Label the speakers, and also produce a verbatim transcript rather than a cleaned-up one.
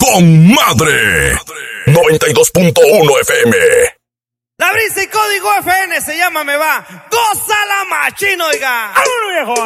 Speaker 1: con madre. noventa y dos punto uno F M.
Speaker 2: La brisa y código F N se llama Me Va. Gózala machino, oiga.
Speaker 3: ¡Vámonos, viejo!